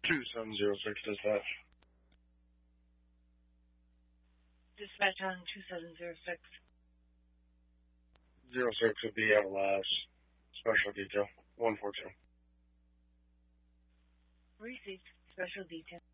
2706 dispatch. Dispatch on 2706. 06 would be at last. Special detail. 142. Received. Special detail.